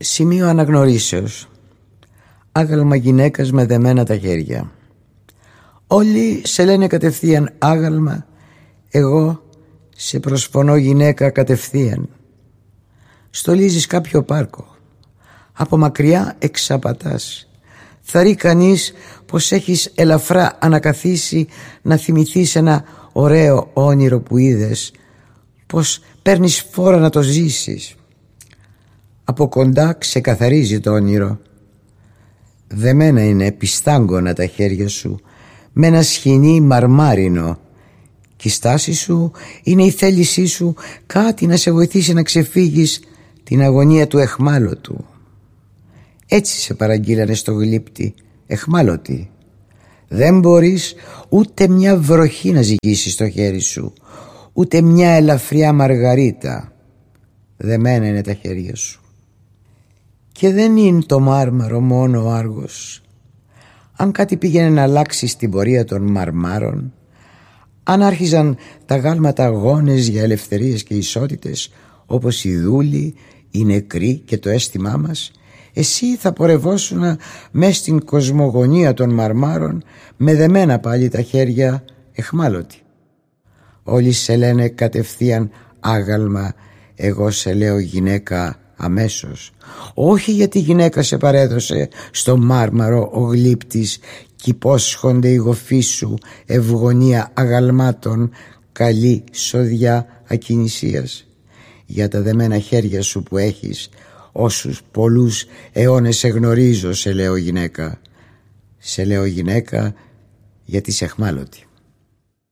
Σημείο αναγνωρίσεως. Άγαλμα γυναίκας με δεμένα τα χέρια. Όλοι σε λένε κατευθείαν άγαλμα, εγώ σε προσφωνώ γυναίκα κατευθείαν. Στολίζεις κάποιο πάρκο, από μακριά εξαπατάς. Θα ρει κανείς πως έχεις ελαφρά ανακαθίσει να θυμηθείς ένα ωραίο όνειρο που είδες, πως παίρνεις φόρα να το ζήσεις. Από κοντά ξεκαθαρίζει το όνειρο. Δεμένα είναι πιστάγκωνα τα χέρια σου με ένα σχοινί μαρμάρινο, και η στάση σου είναι η θέλησή σου κάτι να σε βοηθήσει να ξεφύγεις την αγωνία του εχμάλωτου. Έτσι σε παραγγείλανε στο γλύπτη, εχμάλωτη. Δεν μπορείς ούτε μια βροχή να ζυγίσεις στο χέρι σου, ούτε μια ελαφριά μαργαρίτα. Δεμένα είναι τα χέρια σου. Και δεν είναι το μάρμαρο μόνο ο Άργος. Αν κάτι πήγαινε να αλλάξει στην πορεία των μαρμάρων, αν άρχιζαν τα γάλματα αγώνες για ελευθερίες και ισότητες, όπως οι δούλοι, οι νεκροί και το αίσθημά μας, εσύ θα πορευόσουνα μες στην κοσμογονία των μαρμάρων με δεμένα πάλι τα χέρια, εχμάλωτη. Όλοι σε λένε κατευθείαν άγαλμα, εγώ σε λέω γυναίκα αμέσως. Όχι γιατί η γυναίκα σε παρέδωσε στο μάρμαρο ο γλύπτης κι υπόσχονται οι γοφοί σου ευγονία αγαλμάτων, καλή σοδιά ακινησίας. Για τα δεμένα χέρια σου που έχεις, όσους πολλούς αιώνες σε γνωρίζω, σε λέω γυναίκα. Σε λέω γυναίκα γιατί είσαι εχμάλωτη.